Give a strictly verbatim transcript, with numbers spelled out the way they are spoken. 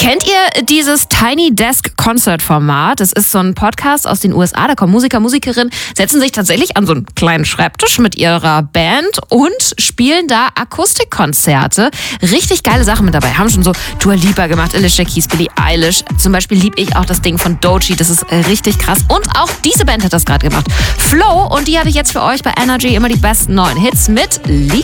Kennt ihr dieses Tiny Desk Concert Format? Das ist so ein Podcast aus den U S A. Da kommen Musiker, Musikerinnen, setzen sich tatsächlich an so einen kleinen Schreibtisch mit ihrer Band und spielen da Akustikkonzerte. Richtig geile Sachen mit dabei. Haben schon so Dua Lipa gemacht, Alicia Keys, Billie Eilish. Zum Beispiel liebe ich auch das Ding von Doechii. Das ist richtig krass. Und auch diese Band hat das gerade gemacht. Flow. Und die habe ich jetzt für euch bei Energy immer die besten neuen Hits mit Leak.